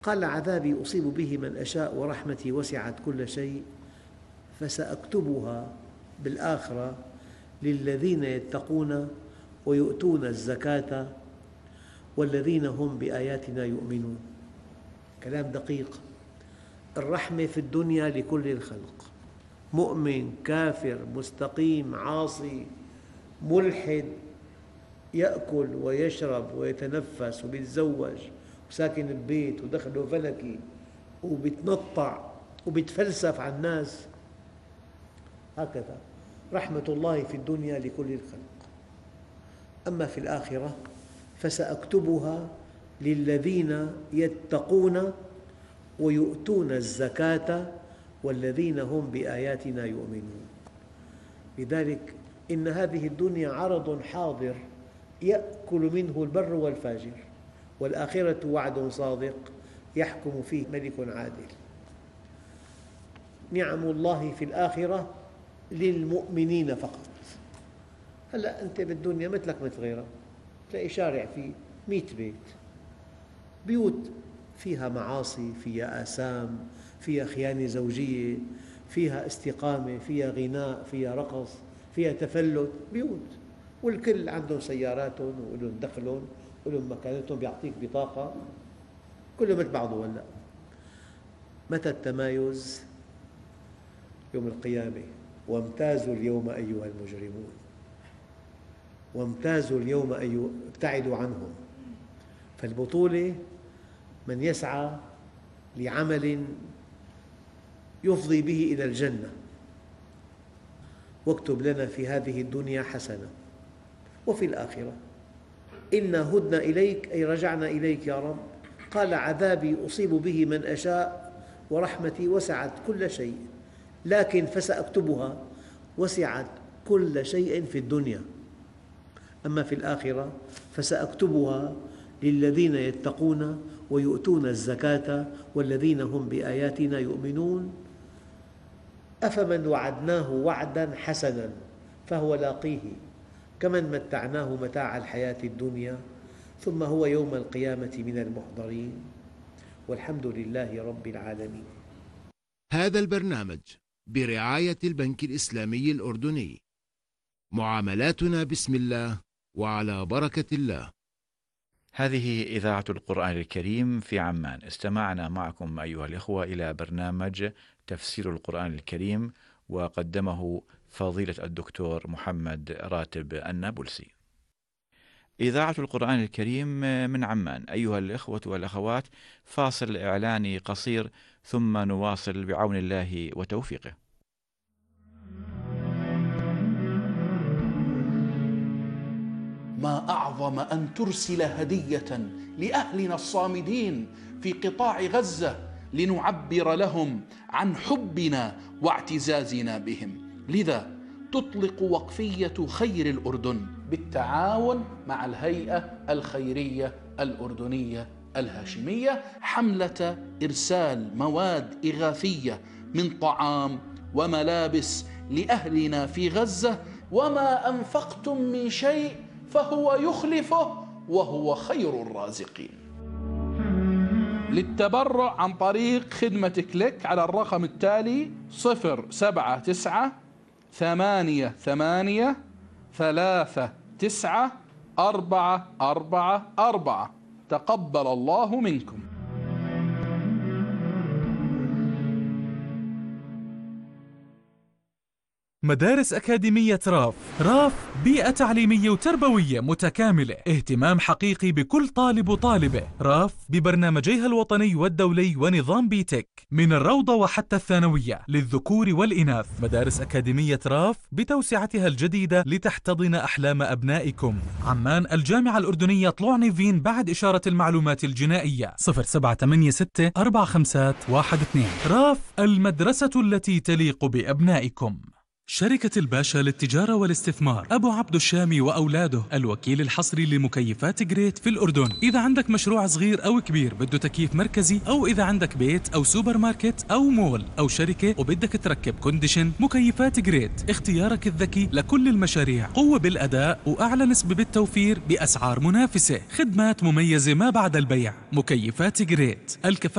قال عذابي أصيب به من أشاء ورحمتي وسعت كل شيء فسأكتبها بالآخرة للذين يتقون ويؤتون الزكاة والذين هم بآياتنا يؤمنون. كلام دقيق. الرحمة في الدنيا لكل الخلق، مؤمن، كافر، مستقيم، عاصي، ملحد، يأكل ويشرب ويتنفس ويتزوج وساكن ببيت ودخله فلكي وبيتنطع وبيتفلسف على الناس. هكذا رحمة الله في الدنيا لكل الخلق. أما في الآخرة فسأكتبها للذين يتقون ويؤتون الزكاة والذين هم بآياتنا يؤمنون. لذلك إن هذه الدنيا عرض حاضر يأكل منه البر والفاجر، والآخرة وعد صادق يحكم فيه ملك عادل. نعم الله في الآخرة للمؤمنين فقط. هلأ أنت بالدنيا مثلك مثل غيرك، تلاقي شارع فيه 100 بيت، بيوت فيها معاصي، فيها آثام، فيها خيانة زوجية، فيها استقامة، فيها غناء، فيها رقص، فيها تفلت، بيوت، والكل عندهم سياراتهم ولهم دخلهم ولهم مكانتهم، بيعطيك بطاقة، كله مثل بعضه. ولا متى التمايز؟ يوم القيامة. وامتازوا اليوم أيها المجرمون، وامتازوا اليوم ابتعدوا عنهم. فالبطولة من يسعى لعمل يفضي به إلى الجنة. واكتب لنا في هذه الدنيا حسنة وفي الآخرة إنا هدنا إليك، أي رجعنا إليك يا رب. قال عذابي أصيب به من أشاء ورحمتي وسعت كل شيء، لكن فسأكتبها. وسعت كل شيء في الدنيا. أما في الآخرة فسأكتبها للذين يتقون ويؤتون الزكاة والذين هم بآياتنا يؤمنون. أفمن وعدناه وعدا حسنا فهو لاقيه كمن متعناه متاع الحياة الدنيا ثم هو يوم القيامة من المحضرين، والحمد لله رب العالمين. هذا البرنامج برعاية البنك الإسلامي الأردني. معاملاتنا بسم الله وعلى بركة الله. هذه إذاعة القرآن الكريم في عمان. استمعنا معكم أيها الإخوة إلى برنامج تفسير القرآن الكريم، وقدمه فضيلة الدكتور محمد راتب النابلسي. إذاعة القرآن الكريم من عمان. أيها الإخوة والأخوات، فاصل إعلاني قصير ثم نواصل بعون الله وتوفيقه. ما أعظم أن ترسل هدية لأهلنا الصامدين في قطاع غزة لنعبر لهم عن حبنا واعتزازنا بهم. لذا تطلق وقفية خير الأردن بالتعاون مع الهيئة الخيرية الأردنية الهاشمية حملة إرسال مواد إغاثية من طعام وملابس لأهلنا في غزة. وما أنفقتم من شيء فهو يخلفه وهو خير الرازقين. للتبرع عن طريق خدمة كليك على الرقم التالي 07938394444. تقبل الله منكم. مدارس أكاديمية راف بيئة تعليمية وتربوية متكاملة، اهتمام حقيقي بكل طالب وطالبة. راف ببرنامجيها الوطني والدولي ونظام بيتك من الروضة وحتى الثانوية للذكور والإناث. مدارس أكاديمية راف بتوسعتها الجديدة لتحتضن أحلام أبنائكم. عمان الجامعة الأردنية طلوع نيفين بعد إشارة المعلومات الجنائية 0786 4512. راف المدرسة التي تليق بأبنائكم. شركة الباشا للتجارة والاستثمار، أبو عبد الشامي وأولاده، الوكيل الحصري لمكيفات جريت في الأردن. إذا عندك مشروع صغير أو كبير بده تكييف مركزي، أو إذا عندك بيت أو سوبر ماركت أو مول أو شركة وبدك تركب كونديشن، مكيفات جريت اختيارك الذكي لكل المشاريع. قوة بالأداء وأعلى نسبة بالتوفير بأسعار منافسة، خدمات مميزة ما بعد البيع. مكيفات جريت،